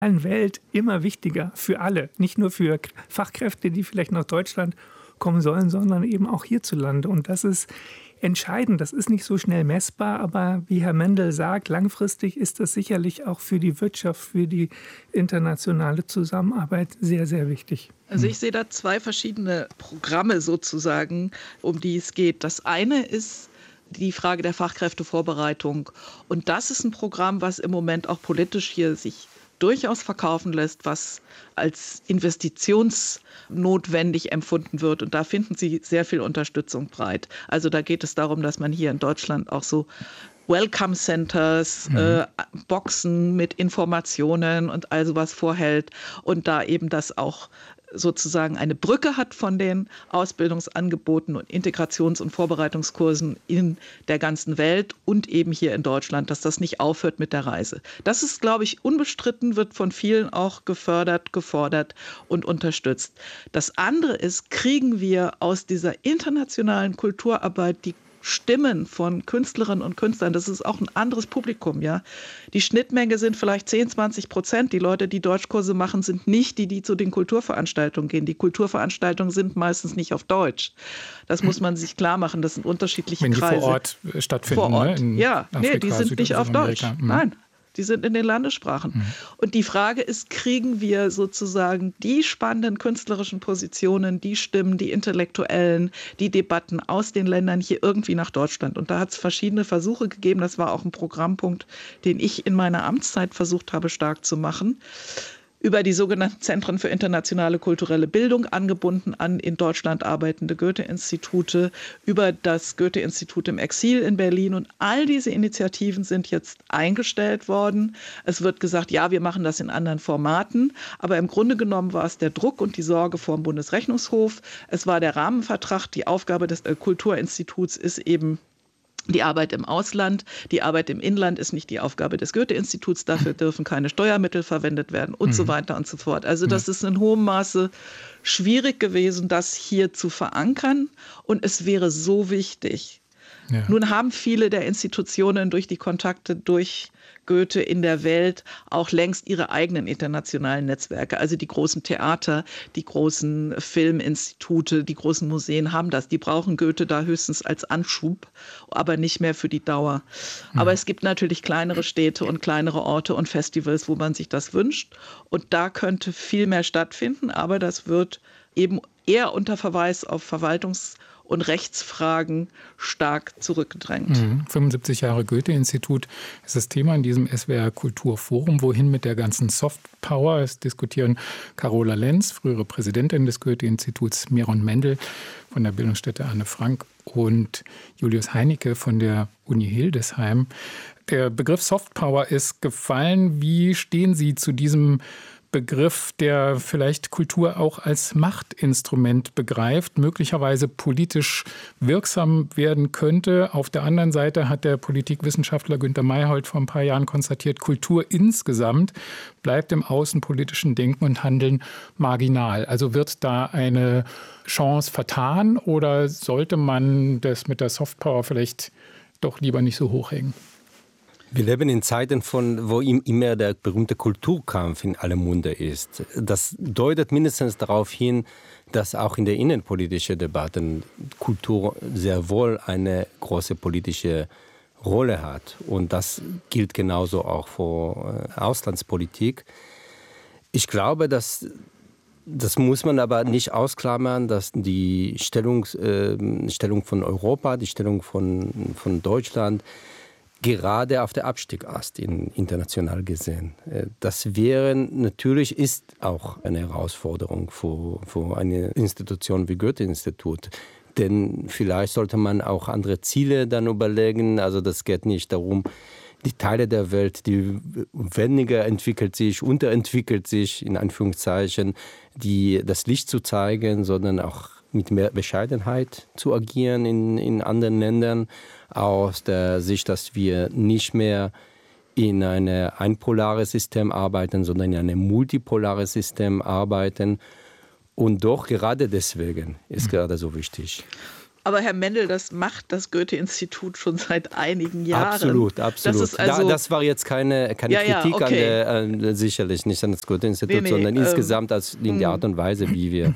Welt immer wichtiger für alle. Nicht nur für Fachkräfte, die vielleicht nach Deutschland kommen sollen, sondern eben auch hierzulande. Und das ist entscheidend. Das ist nicht so schnell messbar, aber wie Herr Mendel sagt, langfristig ist das sicherlich auch für die Wirtschaft, für die internationale Zusammenarbeit sehr, sehr wichtig. Also ich sehe da zwei verschiedene Programme sozusagen, um die es geht. Das eine ist die Frage der Fachkräftevorbereitung. Und das ist ein Programm, was im Moment auch politisch hier sich durchaus verkaufen lässt, was als investitionsnotwendig empfunden wird. Und da finden Sie sehr viel Unterstützung breit. Also da geht es darum, dass man hier in Deutschland auch so Welcome Centers, Boxen mit Informationen und all sowas vorhält und da eben das auch sozusagen eine Brücke hat von den Ausbildungsangeboten und Integrations- und Vorbereitungskursen in der ganzen Welt und eben hier in Deutschland, dass das nicht aufhört mit der Reise. Das ist, glaube ich, unbestritten, wird von vielen auch gefördert, gefordert und unterstützt. Das andere ist, kriegen wir aus dieser internationalen Kulturarbeit die Stimmen von Künstlerinnen und Künstlern, das ist auch ein anderes Publikum, ja. Die Schnittmenge sind vielleicht 10-20%. Die Leute, die Deutschkurse machen, sind nicht die, die zu den Kulturveranstaltungen gehen. Die Kulturveranstaltungen sind meistens nicht auf Deutsch. Das muss man sich klar machen. Das sind unterschiedliche Kreise. Wenn die vor Ort stattfinden, vor Ort. Ne? Ja, nee, die sind nicht auf Deutsch. Nein. Die sind in den Landessprachen. Und die Frage ist, kriegen wir sozusagen die spannenden künstlerischen Positionen, die Stimmen, die Intellektuellen, die Debatten aus den Ländern hier irgendwie nach Deutschland? Und da hat es verschiedene Versuche gegeben. Das war auch ein Programmpunkt, den ich in meiner Amtszeit versucht habe, stark zu machen. Über die sogenannten Zentren für internationale kulturelle Bildung, angebunden an in Deutschland arbeitende Goethe-Institute, über das Goethe-Institut im Exil in Berlin. Und all diese Initiativen sind jetzt eingestellt worden. Es wird gesagt, ja, wir machen das in anderen Formaten. Aber im Grunde genommen war es der Druck und die Sorge vor dem Bundesrechnungshof. Es war der Rahmenvertrag. Die Aufgabe des Kulturinstituts ist eben die Arbeit im Ausland, die Arbeit im Inland ist nicht die Aufgabe des Goethe-Instituts, dafür dürfen keine Steuermittel verwendet werden und so weiter und so fort. Also das ist in hohem Maße schwierig gewesen, das hier zu verankern und es wäre so wichtig. Ja. Nun haben viele der Institutionen durch die Kontakte durch Goethe in der Welt auch längst ihre eigenen internationalen Netzwerke. Also die großen Theater, die großen Filminstitute, die großen Museen haben das. Die brauchen Goethe da höchstens als Anschub, aber nicht mehr für die Dauer. Aber es gibt natürlich kleinere Städte und kleinere Orte und Festivals, wo man sich das wünscht. Und da könnte viel mehr stattfinden, aber das wird eben eher unter Verweis auf Verwaltungs- und Rechtsfragen stark zurückgedrängt. 75 Jahre Goethe-Institut ist das Thema in diesem SWR Kulturforum. Wohin mit der ganzen Softpower? Es diskutieren Carola Lenz, frühere Präsidentin des Goethe-Instituts, Miron Mendel von der Bildungsstätte Anne Frank und Julius Heinicke von der Uni Hildesheim. Der Begriff Softpower ist gefallen. Wie stehen Sie zu diesem Begriff, der vielleicht Kultur auch als Machtinstrument begreift, möglicherweise politisch wirksam werden könnte? Auf der anderen Seite hat der Politikwissenschaftler Günter Mayhold vor ein paar Jahren konstatiert, Kultur insgesamt bleibt im außenpolitischen Denken und Handeln marginal. Also wird da eine Chance vertan oder sollte man das mit der Softpower vielleicht doch lieber nicht so hochhängen? Wir leben in Zeiten, wo immer der berühmte Kulturkampf in aller Munde ist. Das deutet mindestens darauf hin, dass auch in der innenpolitischen Debatte Kultur sehr wohl eine große politische Rolle hat. Und das gilt genauso auch für Auslandspolitik. Ich glaube, das muss man aber nicht ausklammern, dass die Stellung von Europa, die Stellung von Deutschland gerade auf der Abstiegast international gesehen. Das wäre natürlich, ist auch eine Herausforderung für eine Institution wie Goethe-Institut. Denn vielleicht sollte man auch andere Ziele dann überlegen. Also das geht nicht darum, die Teile der Welt, die weniger unterentwickelt sich, in Anführungszeichen, das Licht zu zeigen, sondern auch mit mehr Bescheidenheit zu agieren in anderen Ländern, aus der Sicht, dass wir nicht mehr in einem einpolares System arbeiten, sondern in einem multipolares System arbeiten. Und doch gerade deswegen ist gerade so wichtig. Aber Herr Mendel, das macht das Goethe-Institut schon seit einigen Jahren. Absolut. Das war jetzt keine Kritik okay. Sicherlich nicht an das Goethe-Institut, sondern insgesamt in der Art und Weise, wie wir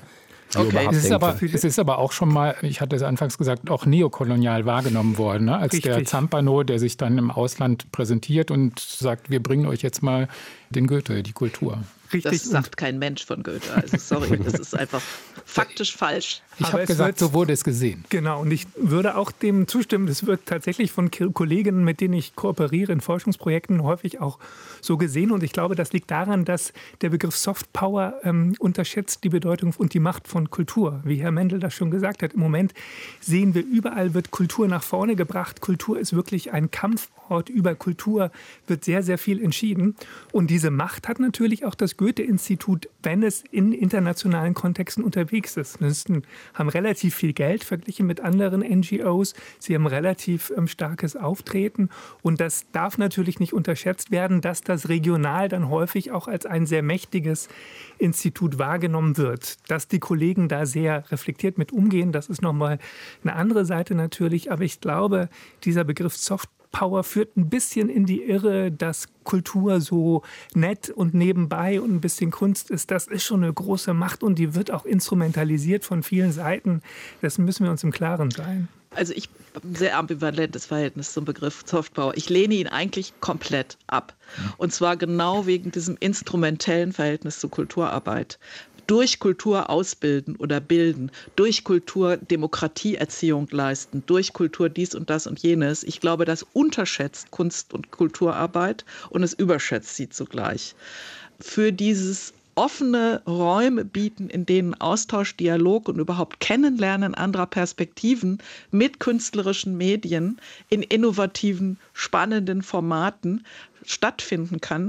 es ist aber auch schon mal, ich hatte es anfangs gesagt, auch neokolonial wahrgenommen worden, ne? Als Richtig. Der Zampano, der sich dann im Ausland präsentiert und sagt, wir bringen euch jetzt mal den Goethe, die Kultur. Richtig. Das sagt kein Mensch von Goethe. Also sorry, das ist einfach faktisch falsch. Ich habe gesagt, so wurde es gesehen. Genau, und ich würde auch dem zustimmen. Das wird tatsächlich von Kollegen, mit denen ich kooperiere in Forschungsprojekten, häufig auch so gesehen. Und ich glaube, das liegt daran, dass der Begriff Soft Power unterschätzt die Bedeutung und die Macht von Kultur. Wie Herr Mendel das schon gesagt hat, im Moment sehen wir, überall wird Kultur nach vorne gebracht. Kultur ist wirklich ein Kampfort. Über Kultur wird sehr, sehr viel entschieden. Und diese Macht hat natürlich auch das Goethe-Institut, wenn es in internationalen Kontexten unterwegs ist. Sie haben relativ viel Geld verglichen mit anderen NGOs. Sie haben relativ starkes Auftreten. Und das darf natürlich nicht unterschätzt werden, dass das regional dann häufig auch als ein sehr mächtiges Institut wahrgenommen wird. Dass die Kollegen da sehr reflektiert mit umgehen, das ist nochmal eine andere Seite natürlich. Aber ich glaube, dieser Begriff Soft Power führt ein bisschen in die Irre, dass Kultur so nett und nebenbei und ein bisschen Kunst ist. Das ist schon eine große Macht und die wird auch instrumentalisiert von vielen Seiten. Dessen müssen wir uns im Klaren sein. Also ich habe ein sehr ambivalentes Verhältnis zum Begriff Soft Power. Ich lehne ihn eigentlich komplett ab. Und zwar genau wegen diesem instrumentellen Verhältnis zur Kulturarbeit. Durch Kultur ausbilden oder bilden, durch Kultur Demokratieerziehung leisten, durch Kultur dies und das und jenes. Ich glaube, das unterschätzt Kunst- und Kulturarbeit und es überschätzt sie zugleich. Für dieses offene Räume bieten, in denen Austausch, Dialog und überhaupt Kennenlernen anderer Perspektiven mit künstlerischen Medien in innovativen, spannenden Formaten stattfinden kann.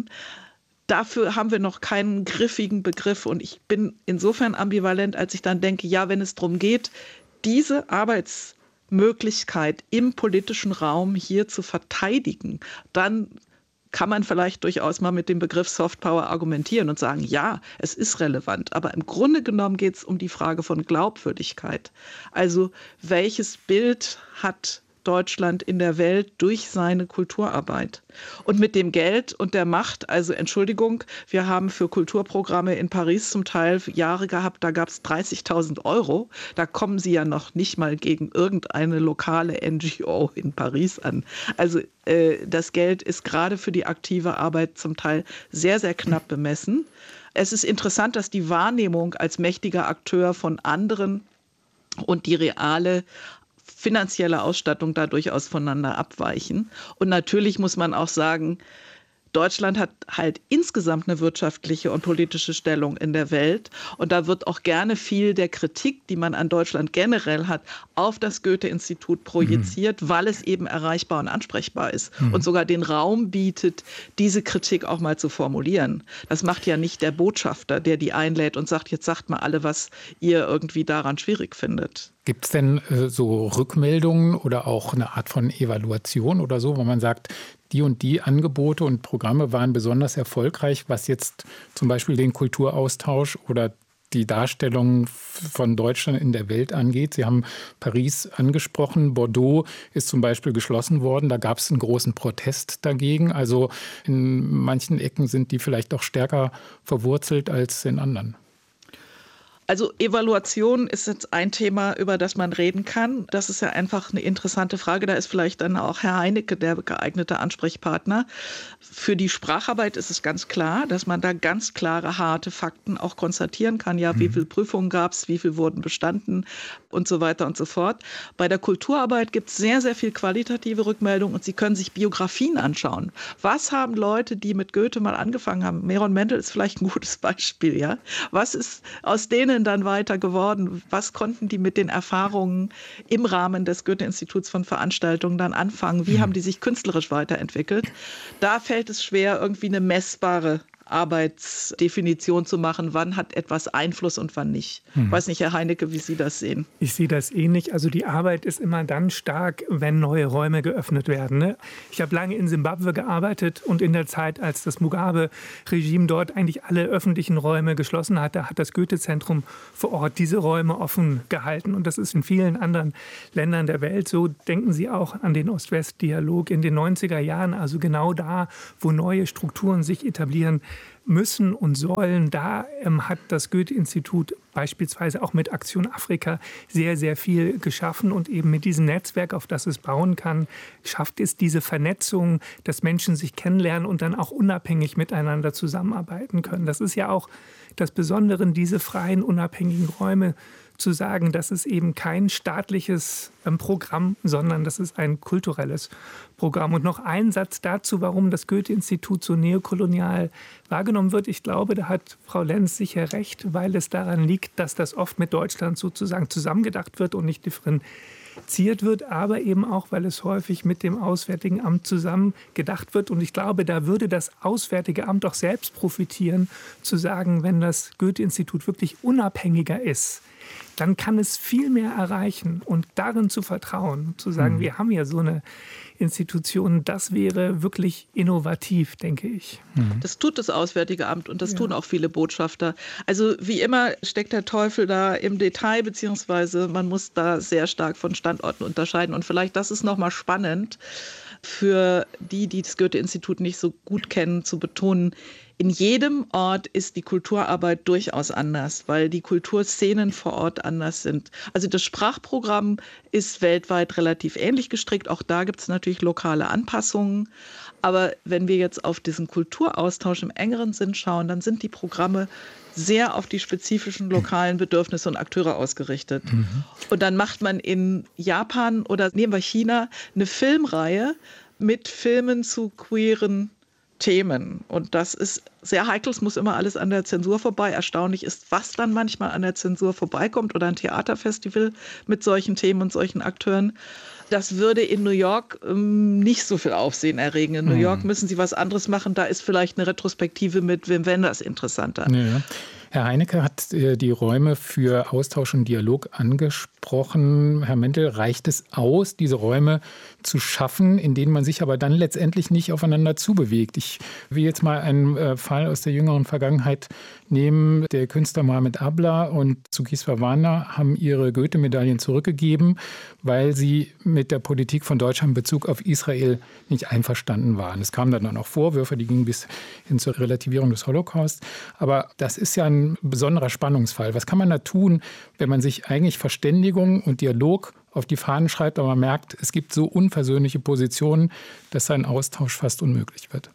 Dafür haben wir noch keinen griffigen Begriff. Und ich bin insofern ambivalent, als ich dann denke, ja, wenn es darum geht, diese Arbeitsmöglichkeit im politischen Raum hier zu verteidigen, dann kann man vielleicht durchaus mal mit dem Begriff Soft Power argumentieren und sagen, ja, es ist relevant. Aber im Grunde genommen geht es um die Frage von Glaubwürdigkeit. Also welches Bild hat Deutschland in der Welt durch seine Kulturarbeit. Und mit dem Geld und der Macht, also Entschuldigung, wir haben für Kulturprogramme in Paris zum Teil Jahre gehabt, da gab es 30.000 €. Da kommen sie ja noch nicht mal gegen irgendeine lokale NGO in Paris an. Also das Geld ist gerade für die aktive Arbeit zum Teil sehr, sehr knapp bemessen. Es ist interessant, dass die Wahrnehmung als mächtiger Akteur von anderen und die reale finanzielle Ausstattung da durchaus voneinander abweichen. Und natürlich muss man auch sagen, Deutschland hat halt insgesamt eine wirtschaftliche und politische Stellung in der Welt. Und da wird auch gerne viel der Kritik, die man an Deutschland generell hat, auf das Goethe-Institut projiziert, weil es eben erreichbar und ansprechbar ist und sogar den Raum bietet, diese Kritik auch mal zu formulieren. Das macht ja nicht der Botschafter, der die einlädt und sagt, jetzt sagt mal alle, was ihr irgendwie daran schwierig findet. Gibt es denn so Rückmeldungen oder auch eine Art von Evaluation oder so, wo man sagt, die und die Angebote und Programme waren besonders erfolgreich, was jetzt zum Beispiel den Kulturaustausch oder die Darstellung von Deutschland in der Welt angeht? Sie haben Paris angesprochen. Bordeaux ist zum Beispiel geschlossen worden. Da gab es einen großen Protest dagegen. Also in manchen Ecken sind die vielleicht auch stärker verwurzelt als in anderen. Also Evaluation ist jetzt ein Thema, über das man reden kann. Das ist ja einfach eine interessante Frage. Da ist vielleicht dann auch Herr Heinecke der geeignete Ansprechpartner. Für die Spracharbeit ist es ganz klar, dass man da ganz klare, harte Fakten auch konstatieren kann. Ja, wie viele Prüfungen gab es, wie viele wurden bestanden und so weiter und so fort. Bei der Kulturarbeit gibt es sehr, sehr viel qualitative Rückmeldung und Sie können sich Biografien anschauen. Was haben Leute, die mit Goethe mal angefangen haben? Meron Mendel ist vielleicht ein gutes Beispiel, ja? Was ist aus denen dann weiter geworden? Was konnten die mit den Erfahrungen im Rahmen des Goethe-Instituts von Veranstaltungen dann anfangen? Wie haben die sich künstlerisch weiterentwickelt? Da fällt es schwer, irgendwie eine messbare Arbeitsdefinition zu machen, wann hat etwas Einfluss und wann nicht. Ich weiß nicht, Herr Heinecke, wie Sie das sehen. Ich sehe das ähnlich. Also die Arbeit ist immer dann stark, wenn neue Räume geöffnet werden. Ne? Ich habe lange in Simbabwe gearbeitet und in der Zeit, als das Mugabe-Regime dort eigentlich alle öffentlichen Räume geschlossen hatte, hat das Goethe-Zentrum vor Ort diese Räume offen gehalten. Und das ist in vielen anderen Ländern der Welt so. Denken Sie auch an den Ost-West-Dialog in den 90er Jahren, also genau da, wo neue Strukturen sich etablieren müssen und sollen. Da hat das Goethe-Institut beispielsweise auch mit Aktion Afrika sehr, sehr viel geschaffen und eben mit diesem Netzwerk, auf das es bauen kann, schafft es diese Vernetzung, dass Menschen sich kennenlernen und dann auch unabhängig miteinander zusammenarbeiten können. Das ist ja auch das Besondere, diese freien, unabhängigen Räume zu sagen, das ist eben kein staatliches Programm, sondern das ist ein kulturelles Programm. Und noch ein Satz dazu, warum das Goethe-Institut so neokolonial wahrgenommen wird. Ich glaube, da hat Frau Lenz sicher recht, weil es daran liegt, dass das oft mit Deutschland sozusagen zusammengedacht wird und nicht differenziert wird, aber eben auch, weil es häufig mit dem Auswärtigen Amt zusammen gedacht wird. Und ich glaube, da würde das Auswärtige Amt auch selbst profitieren, zu sagen, wenn das Goethe-Institut wirklich unabhängiger ist, dann kann es viel mehr erreichen und darin zu vertrauen, zu sagen, wir haben ja so eine Institution, das wäre wirklich innovativ, denke ich. Das tut das Auswärtige Amt und das tun auch viele Botschafter. Also wie immer steckt der Teufel da im Detail, beziehungsweise man muss da sehr stark von Standorten unterscheiden. Und vielleicht, das ist nochmal spannend für die das Goethe-Institut nicht so gut kennen, zu betonen, in jedem Ort ist die Kulturarbeit durchaus anders, weil die Kulturszenen vor Ort anders sind. Also das Sprachprogramm ist weltweit relativ ähnlich gestrickt. Auch da gibt es natürlich lokale Anpassungen. Aber wenn wir jetzt auf diesen Kulturaustausch im engeren Sinn schauen, dann sind die Programme sehr auf die spezifischen lokalen Bedürfnisse und Akteure ausgerichtet. Und dann macht man in Japan oder nehmen wir China eine Filmreihe mit Filmen zu queeren Themen. Und das ist sehr heikel, es muss immer alles an der Zensur vorbei. Erstaunlich ist, was dann manchmal an der Zensur vorbeikommt oder ein Theaterfestival mit solchen Themen und solchen Akteuren. Das würde in New York nicht so viel Aufsehen erregen. In New York müssen sie was anderes machen. Da ist vielleicht eine Retrospektive mit Wim Wenders interessanter. Ja. Herr Heinecke hat die Räume für Austausch und Dialog angesprochen. Herr Mendel, reicht es aus, diese Räume zu schaffen, in denen man sich aber dann letztendlich nicht aufeinander zubewegt? Ich will jetzt mal einen Fall aus der jüngeren Vergangenheit nehmen. Der Künstler Mohamed Abla und Zuki Swawana haben ihre Goethe-Medaillen zurückgegeben, weil sie mit der Politik von Deutschland in Bezug auf Israel nicht einverstanden waren. Es kamen dann auch Vorwürfe, die gingen bis hin zur Relativierung des Holocaust. Aber das ist ja ein besonderer Spannungsfall. Was kann man da tun, wenn man sich eigentlich Verständigung und Dialog auf die Fahnen schreibt, aber man merkt, es gibt so unversöhnliche Positionen, dass ein Austausch fast unmöglich wird?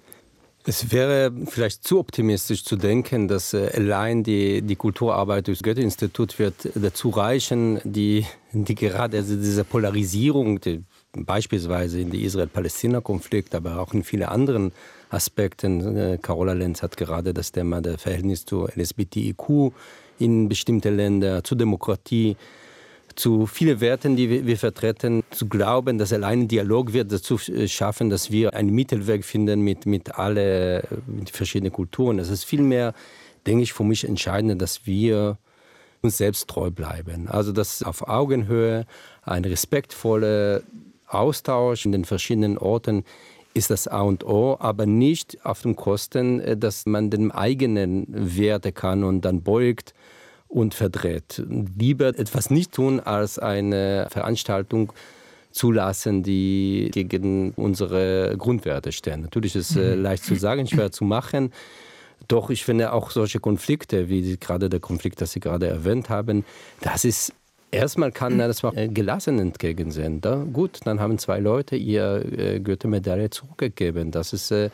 Es wäre vielleicht zu optimistisch zu denken, dass allein die Kulturarbeit durch das Goethe-Institut wird dazu reichen, die gerade diese Polarisierung, beispielsweise in den Israel-Palästina-Konflikt, aber auch in vielen anderen Aspekten. Carola Lenz hat gerade das Thema des Verhältnisses zu LSBTIQ in bestimmten Ländern, zur Demokratie, zu vielen Werten, die wir vertreten, zu glauben, dass allein Dialog wird dazu schaffen, dass wir einen Mittelweg finden mit verschiedenen Kulturen. Es ist vielmehr, denke ich, für mich entscheidend, dass wir uns selbst treu bleiben. Also dass auf Augenhöhe ein respektvoller Austausch in den verschiedenen Orten ist das A und O, aber nicht auf dem Kosten, dass man den eigenen Werte kann und dann beugt und verdreht. Lieber etwas nicht tun, als eine Veranstaltung zulassen, die gegen unsere Grundwerte stehen. Natürlich ist es leicht zu sagen, schwer zu machen. Doch ich finde auch solche Konflikte, wie gerade der Konflikt, das Sie gerade erwähnt haben, das ist erstmal kann das mal gelassen entgegensehen. Gut, dann haben 2 Leute ihr Goethe-Medaille zurückgegeben. Das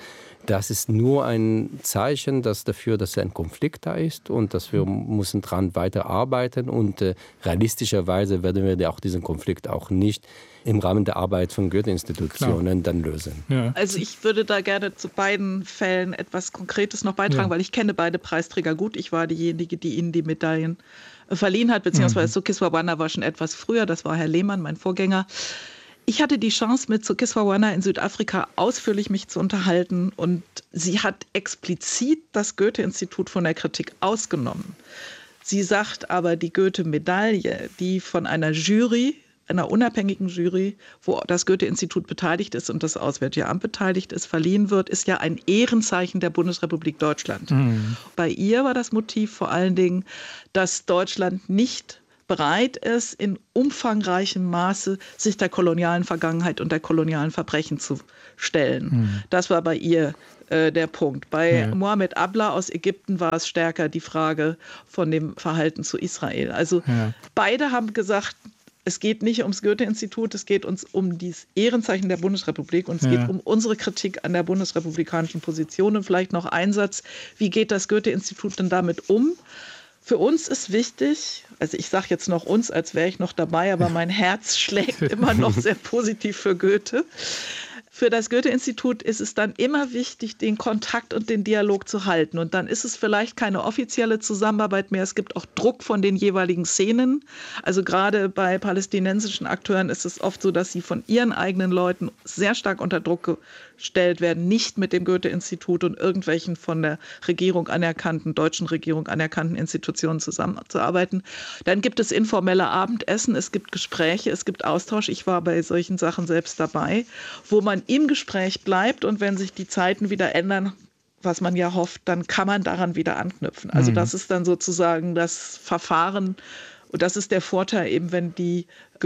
ist nur ein Zeichen dafür, dass ein Konflikt da ist und dass wir müssen dran weiterarbeiten und realistischerweise werden wir auch diesen Konflikt auch nicht im Rahmen der Arbeit von Goethe-Institutionen dann lösen. Ja. Also ich würde da gerne zu beiden Fällen etwas Konkretes noch beitragen, weil ich kenne beide Preisträger gut. Ich war diejenige, die ihnen die Medaillen verliehen hat, beziehungsweise Zuki Swawana war schon etwas früher, das war Herr Lehmann, mein Vorgänger. Ich hatte die Chance, mit Zukiswa in Südafrika ausführlich mich zu unterhalten und sie hat explizit das Goethe-Institut von der Kritik ausgenommen. Sie sagt aber, die Goethe-Medaille, die von einer Jury, einer unabhängigen Jury, wo das Goethe-Institut beteiligt ist und das Auswärtige Amt beteiligt ist, verliehen wird, ist ja ein Ehrenzeichen der Bundesrepublik Deutschland. Bei ihr war das Motiv vor allen Dingen, dass Deutschland nicht bereit ist, in umfangreichem Maße sich der kolonialen Vergangenheit und der kolonialen Verbrechen zu stellen. Das war bei ihr der Punkt. Bei Mohamed Abla aus Ägypten war es stärker die Frage von dem Verhalten zu Israel. Also beide haben gesagt, es geht nicht ums Goethe-Institut, es geht uns um das Ehrenzeichen der Bundesrepublik und es geht um unsere Kritik an der bundesrepublikanischen Position. Und vielleicht noch ein Satz, wie geht das Goethe-Institut denn damit um? Für uns ist wichtig, also ich sage jetzt noch uns, als wäre ich noch dabei, aber mein Herz schlägt immer noch sehr positiv für Goethe. Für das Goethe-Institut ist es dann immer wichtig, den Kontakt und den Dialog zu halten. Und dann ist es vielleicht keine offizielle Zusammenarbeit mehr. Es gibt auch Druck von den jeweiligen Szenen. Also gerade bei palästinensischen Akteuren ist es oft so, dass sie von ihren eigenen Leuten sehr stark unter Druck gestellt werden, nicht mit dem Goethe-Institut und irgendwelchen von der Regierung anerkannten, deutschen Regierung anerkannten Institutionen zusammenzuarbeiten. Dann gibt es informelle Abendessen, es gibt Gespräche, es gibt Austausch. Ich war bei solchen Sachen selbst dabei, wo man im Gespräch bleibt und wenn sich die Zeiten wieder ändern, was man ja hofft, dann kann man daran wieder anknüpfen. Also das ist dann sozusagen das Verfahren und das ist der Vorteil eben, wenn die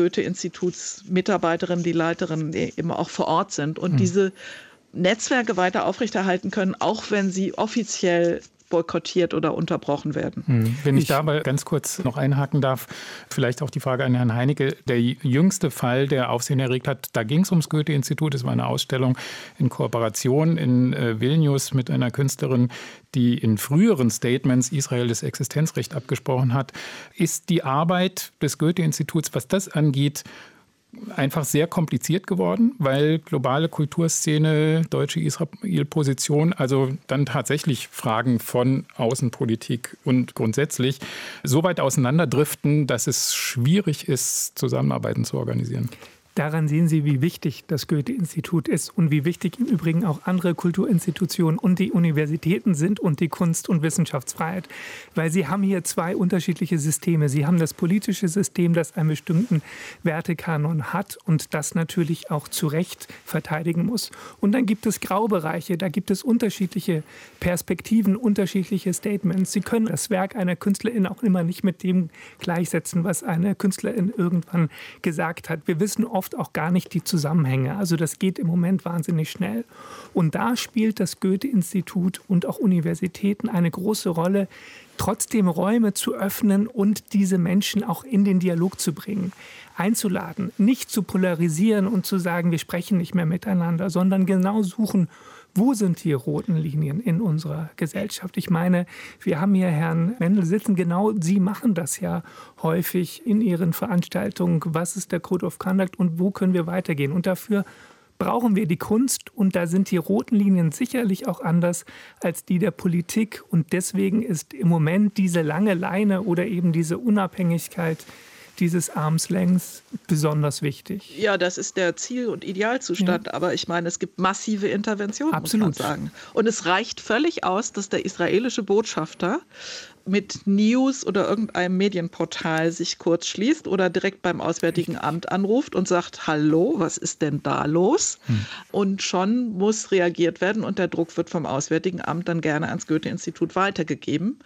Goethe-Instituts-Mitarbeiterinnen, die Leiterinnen eben auch vor Ort sind und diese Netzwerke weiter aufrechterhalten können, auch wenn sie offiziell boykottiert oder unterbrochen werden. Wenn ich da aber ganz kurz noch einhaken darf, vielleicht auch die Frage an Herrn Heinecke. Der jüngste Fall, der Aufsehen erregt hat, da ging es ums Goethe-Institut. Es war eine Ausstellung in Kooperation in Vilnius mit einer Künstlerin, die in früheren Statements Israel das Existenzrecht abgesprochen hat. Ist die Arbeit des Goethe-Instituts, was das angeht, einfach sehr kompliziert geworden, weil globale Kulturszene, deutsche Israel-Position, also dann tatsächlich Fragen von Außenpolitik und grundsätzlich so weit auseinanderdriften, dass es schwierig ist, Zusammenarbeiten zu organisieren. Daran sehen Sie, wie wichtig das Goethe-Institut ist und wie wichtig im Übrigen auch andere Kulturinstitutionen und die Universitäten sind und die Kunst- und Wissenschaftsfreiheit. Weil Sie haben hier zwei unterschiedliche Systeme. Sie haben das politische System, das einen bestimmten Wertekanon hat und das natürlich auch zu Recht verteidigen muss. Und dann gibt es Graubereiche, da gibt es unterschiedliche Perspektiven, unterschiedliche Statements. Sie können das Werk einer Künstlerin auch immer nicht mit dem gleichsetzen, was eine Künstlerin irgendwann gesagt hat. Wir wissen oft auch gar nicht die Zusammenhänge. Also das geht im Moment wahnsinnig schnell. Und da spielt das Goethe-Institut und auch Universitäten eine große Rolle, trotzdem Räume zu öffnen und diese Menschen auch in den Dialog zu bringen, einzuladen, nicht zu polarisieren und zu sagen, wir sprechen nicht mehr miteinander, sondern genau suchen, wo sind die roten Linien in unserer Gesellschaft? Ich meine, wir haben hier Herrn Mendel sitzen, genau Sie machen das ja häufig in Ihren Veranstaltungen. Was ist der Code of Conduct und wo können wir weitergehen? Und dafür brauchen wir die Kunst und da sind die roten Linien sicherlich auch anders als die der Politik. Und deswegen ist im Moment diese lange Leine oder eben diese Unabhängigkeit dieses Armslängs besonders wichtig. Ja, das ist der Ziel- und Idealzustand. Ja. Aber ich meine, es gibt massive Interventionen, Absolut. Muss man sagen. Und es reicht völlig aus, dass der israelische Botschafter mit News oder irgendeinem Medienportal sich kurz schließt oder direkt beim Auswärtigen Amt anruft und sagt, hallo, was ist denn da los? Und schon muss reagiert werden und der Druck wird vom Auswärtigen Amt dann gerne ans Goethe-Institut weitergegeben.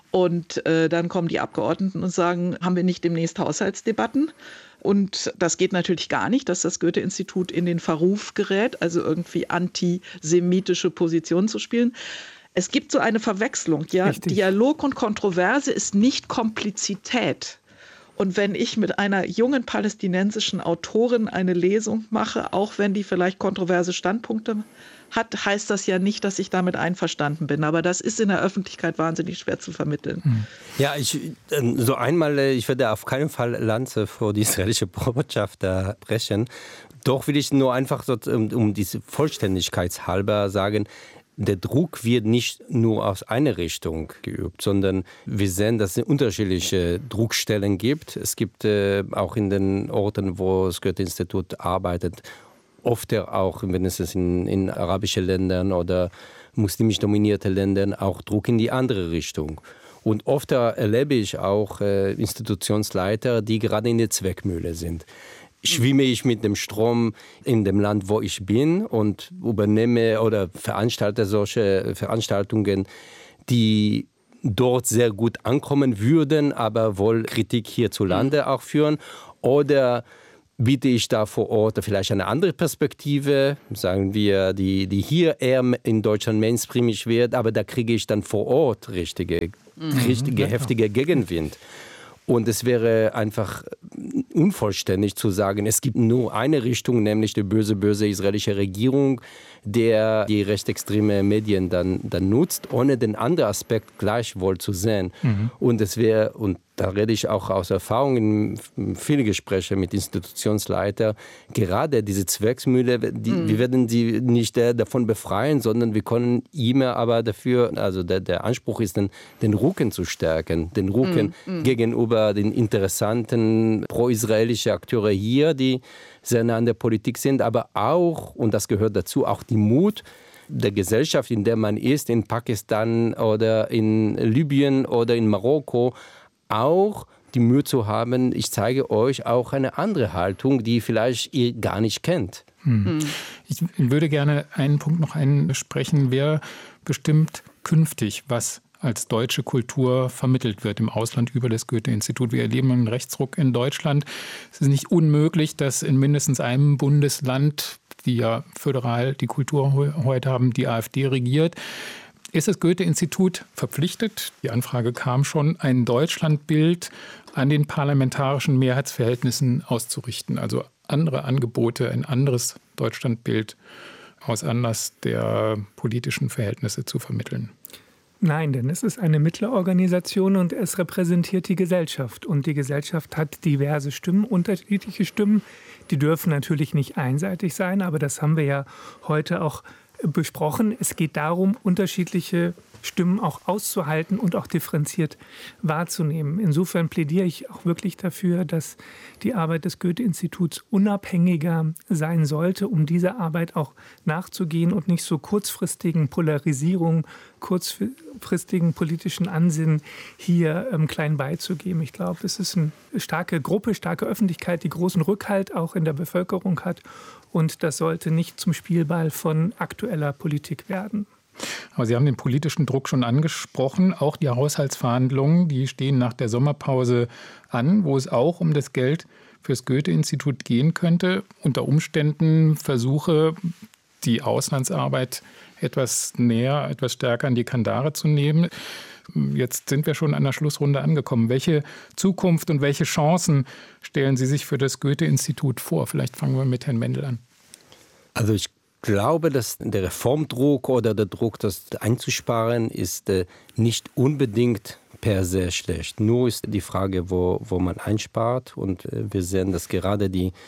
Und dann kommen die Abgeordneten und sagen, haben wir nicht demnächst Haushaltsdebatten? Und das geht natürlich gar nicht, dass das Goethe-Institut in den Verruf gerät, also irgendwie antisemitische Positionen zu spielen. Es gibt so eine Verwechslung. Ja? Richtig. Dialog und Kontroverse ist nicht Komplizität. Und wenn ich mit einer jungen palästinensischen Autorin eine Lesung mache, auch wenn die vielleicht kontroverse Standpunkte hat, heißt das ja nicht, dass ich damit einverstanden bin. Aber das ist in der Öffentlichkeit wahnsinnig schwer zu vermitteln. Ja, ich werde auf keinen Fall Lanze vor die israelische Botschaft brechen. Doch will ich nur einfach so, um diese Vollständigkeit halber sagen, der Druck wird nicht nur aus einer Richtung geübt, sondern wir sehen, dass es unterschiedliche Druckstellen gibt. Es gibt auch in den Orten, wo das Goethe-Institut arbeitet, oft auch, wenn es in arabischen Ländern oder muslimisch dominierte Ländern, auch Druck in die andere Richtung. Und oft erlebe ich auch Institutionsleiter, die gerade in der Zweckmühle sind. Schwimme ich mit dem Strom in dem Land, wo ich bin und übernehme oder veranstalte solche Veranstaltungen, die dort sehr gut ankommen würden, aber wohl Kritik hierzulande auch führen? Oder biete ich da vor Ort vielleicht eine andere Perspektive, sagen wir, die hier eher in Deutschland mainstreamig wird, aber da kriege ich dann vor Ort richtige heftige Gegenwind. Und es wäre einfach unvollständig zu sagen, es gibt nur eine Richtung, nämlich die böse israelische Regierung, der die rechtsextreme Medien dann nutzt, ohne den anderen Aspekt gleichwohl zu sehen. Und da rede ich auch aus Erfahrung in viele Gespräche mit Institutionsleitern, gerade diese Zwecksmühle, wir werden sie nicht davon befreien, sondern wir können immer aber dafür, also der Anspruch ist, den Rücken zu stärken, den Rücken gegenüber den interessanten pro-israelischen Akteuren hier, die sehr nah an der Politik sind, aber auch, und das gehört dazu, auch die Mut der Gesellschaft, in der man ist, in Pakistan oder in Libyen oder in Marokko, auch die Mühe zu haben, ich zeige euch auch eine andere Haltung, die vielleicht ihr gar nicht kennt. Ich würde gerne einen Punkt noch ansprechen. Wer bestimmt künftig, was als deutsche Kultur vermittelt wird im Ausland über das Goethe-Institut? Wir erleben einen Rechtsruck in Deutschland. Es ist nicht unmöglich, dass in mindestens einem Bundesland, die ja föderal die Kultur heute haben, die AfD regiert. Ist das Goethe-Institut verpflichtet, die Anfrage kam schon, ein Deutschlandbild an den parlamentarischen Mehrheitsverhältnissen auszurichten? Also andere Angebote, ein anderes Deutschlandbild aus Anlass der politischen Verhältnisse zu vermitteln? Nein, denn es ist eine Mittlerorganisation und es repräsentiert die Gesellschaft. Und die Gesellschaft hat diverse Stimmen, unterschiedliche Stimmen. Die dürfen natürlich nicht einseitig sein, aber das haben wir ja heute auch besprochen. Es geht darum, unterschiedliche Stimmen auch auszuhalten und auch differenziert wahrzunehmen. Insofern plädiere ich auch wirklich dafür, dass die Arbeit des Goethe-Instituts unabhängiger sein sollte, um dieser Arbeit auch nachzugehen und nicht so kurzfristigen Polarisierungen, kurzfristigen politischen Ansinnen hier klein beizugeben. Ich glaube, es ist eine starke Gruppe, starke Öffentlichkeit, die großen Rückhalt auch in der Bevölkerung hat. Und das sollte nicht zum Spielball von aktueller Politik werden. Aber Sie haben den politischen Druck schon angesprochen. Auch die Haushaltsverhandlungen, die stehen nach der Sommerpause an, wo es auch um das Geld fürs Goethe-Institut gehen könnte. Unter Umständen Versuche, die Auslandsarbeit etwas näher, etwas stärker in die Kandare zu nehmen. Jetzt sind wir schon an der Schlussrunde angekommen. Welche Zukunft und welche Chancen stellen Sie sich für das Goethe-Institut vor? Vielleicht fangen wir mit Herrn Mendel an. Also ich glaube, dass der Reformdruck oder der Druck, das einzusparen, ist nicht unbedingt per se schlecht. Nur ist die Frage, wo man einspart. Und wir sehen, dass gerade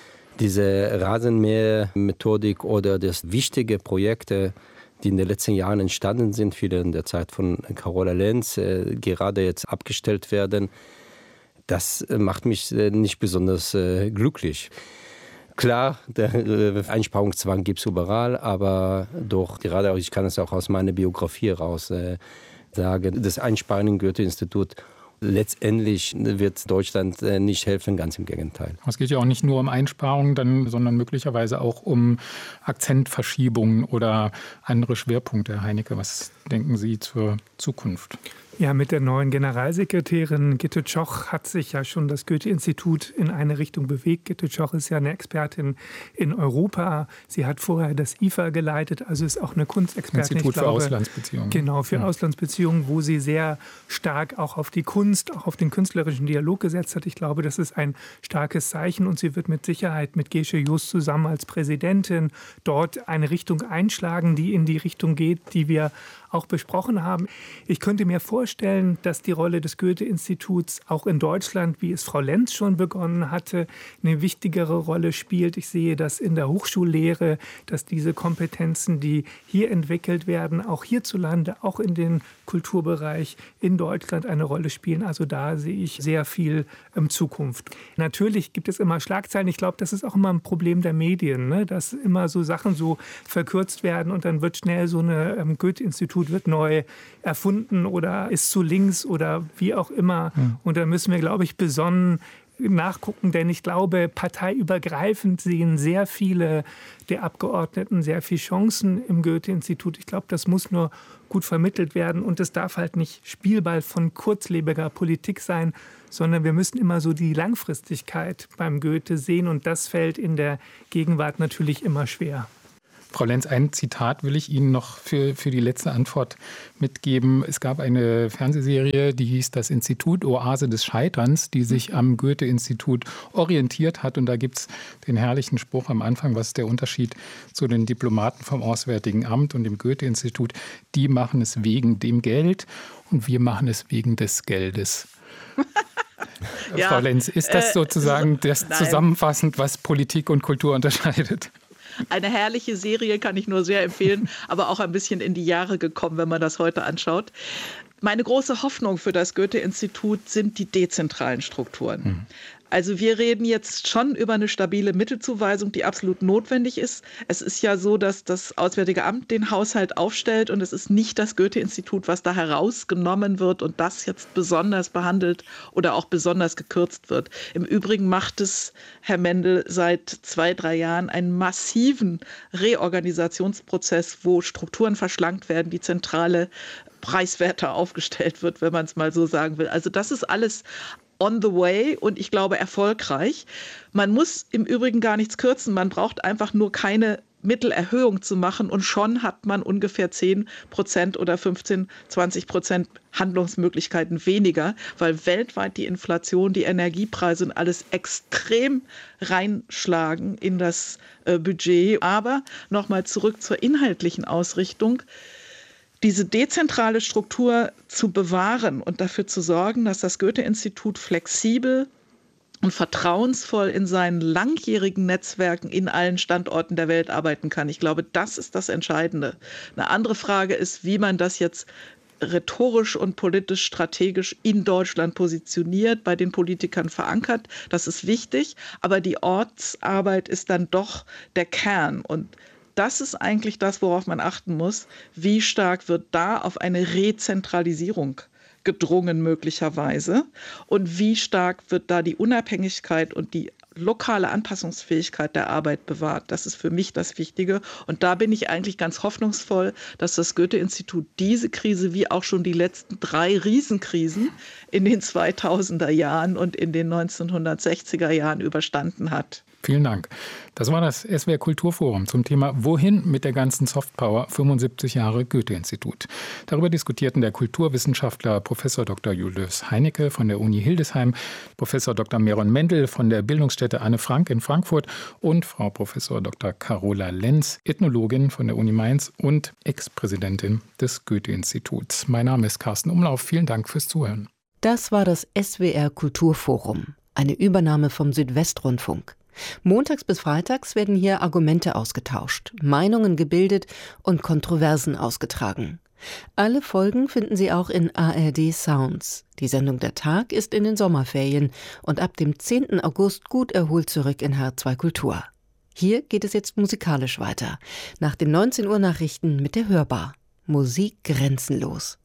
diese Rasenmäher-Methodik oder das wichtige Projekte, die in den letzten Jahren entstanden sind, viele in der Zeit von Carola Lenz, gerade jetzt abgestellt werden, das macht mich nicht besonders glücklich. Klar, der Einsparungszwang gibt es überall, aber doch, gerade ich kann es auch aus meiner Biografie heraus sagen, das Einsparen im Goethe-Institut, letztendlich wird Deutschland nicht helfen, ganz im Gegenteil. Es geht ja auch nicht nur um Einsparungen, sondern möglicherweise auch um Akzentverschiebungen oder andere Schwerpunkte. Herr Heinecke, was denken Sie zur Zukunft? Ja, mit der neuen Generalsekretärin Gitte Tschoch hat sich ja schon das Goethe-Institut in eine Richtung bewegt. Gitte Tschoch ist ja eine Expertin in Europa. Sie hat vorher das IFA geleitet, also ist auch eine Kunstexpertin. Institut für Auslandsbeziehungen. Genau, für Auslandsbeziehungen, wo sie sehr stark auch auf die Kunst, auch auf den künstlerischen Dialog gesetzt hat. Ich glaube, das ist ein starkes Zeichen und sie wird mit Sicherheit mit Gesche Just zusammen als Präsidentin dort eine Richtung einschlagen, die in die Richtung geht, die wir auch besprochen haben. Ich könnte mir vorstellen, dass die Rolle des Goethe-Instituts auch in Deutschland, wie es Frau Lenz schon begonnen hatte, eine wichtigere Rolle spielt. Ich sehe das in der Hochschullehre, dass diese Kompetenzen, die hier entwickelt werden, auch hierzulande, auch in den Kulturbereich in Deutschland eine Rolle spielen. Also da sehe ich sehr viel Zukunft. Natürlich gibt es immer Schlagzeilen. Ich glaube, das ist auch immer ein Problem der Medien, ne? Dass immer so Sachen so verkürzt werden und dann wird schnell so eine Goethe-Institut wird neu erfunden oder ist zu links oder wie auch immer. Und da müssen wir, glaube ich, besonnen nachgucken, denn ich glaube, parteiübergreifend sehen sehr viele der Abgeordneten sehr viele Chancen im Goethe-Institut. Ich glaube, das muss nur gut vermittelt werden und es darf halt nicht Spielball von kurzlebiger Politik sein, sondern wir müssen immer so die Langfristigkeit beim Goethe sehen und das fällt in der Gegenwart natürlich immer schwer. Frau Lenz, ein Zitat will ich Ihnen noch für die letzte Antwort mitgeben. Es gab eine Fernsehserie, die hieß Das Institut Oase des Scheiterns, die sich am Goethe-Institut orientiert hat. Und da gibt es den herrlichen Spruch am Anfang, was ist der Unterschied zu den Diplomaten vom Auswärtigen Amt und dem Goethe-Institut? Die machen es wegen dem Geld und wir machen es wegen des Geldes. Ja, Frau Lenz, ist das sozusagen das zusammenfassend, was Politik und Kultur unterscheidet? Eine herrliche Serie, kann ich nur sehr empfehlen, aber auch ein bisschen in die Jahre gekommen, wenn man das heute anschaut. Meine große Hoffnung für das Goethe-Institut sind die dezentralen Strukturen. Also wir reden jetzt schon über eine stabile Mittelzuweisung, die absolut notwendig ist. Es ist ja so, dass das Auswärtige Amt den Haushalt aufstellt und es ist nicht das Goethe-Institut, was da herausgenommen wird und das jetzt besonders behandelt oder auch besonders gekürzt wird. Im Übrigen macht es Herr Mendel seit 2-3 Jahren einen massiven Reorganisationsprozess, wo Strukturen verschlankt werden, die zentrale preiswerter aufgestellt wird, wenn man es mal so sagen will. Also das ist alles on the way und ich glaube erfolgreich. Man muss im Übrigen gar nichts kürzen. Man braucht einfach nur keine Mittelerhöhung zu machen und schon hat man ungefähr 10% oder 15-20% Handlungsmöglichkeiten weniger, weil weltweit die Inflation, die Energiepreise und alles extrem reinschlagen in das Budget. Aber nochmal zurück zur inhaltlichen Ausrichtung. Diese dezentrale Struktur zu bewahren und dafür zu sorgen, dass das Goethe-Institut flexibel und vertrauensvoll in seinen langjährigen Netzwerken in allen Standorten der Welt arbeiten kann. Ich glaube, das ist das Entscheidende. Eine andere Frage ist, wie man das jetzt rhetorisch und politisch strategisch in Deutschland positioniert, bei den Politikern verankert. Das ist wichtig, aber die Ortsarbeit ist dann doch der Kern und das ist eigentlich das, worauf man achten muss. Wie stark wird da auf eine Rezentralisierung gedrungen möglicherweise? Und wie stark wird da die Unabhängigkeit und die lokale Anpassungsfähigkeit der Arbeit bewahrt? Das ist für mich das Wichtige. Und da bin ich eigentlich ganz hoffnungsvoll, dass das Goethe-Institut diese Krise wie auch schon die letzten 3 Riesenkrisen in den 2000er Jahren und in den 1960er Jahren überstanden hat. Vielen Dank. Das war das SWR Kulturforum zum Thema Wohin mit der ganzen Softpower 75 Jahre Goethe-Institut. Darüber diskutierten der Kulturwissenschaftler Prof. Dr. Julius Heinecke von der Uni Hildesheim, Prof. Dr. Meron Mendel von der Bildungsstätte Anne Frank in Frankfurt und Frau Prof. Dr. Carola Lenz, Ethnologin von der Uni Mainz und Ex-Präsidentin des Goethe-Instituts. Mein Name ist Carsten Umlauf. Vielen Dank fürs Zuhören. Das war das SWR Kulturforum, eine Übernahme vom Südwestrundfunk. Montags bis freitags werden hier Argumente ausgetauscht, Meinungen gebildet und Kontroversen ausgetragen. Alle Folgen finden Sie auch in ARD Sounds. Die Sendung Der Tag ist in den Sommerferien und ab dem 10. August gut erholt zurück in H2 Kultur. Hier geht es jetzt musikalisch weiter. Nach den 19 Uhr Nachrichten mit der Hörbar. Musik grenzenlos.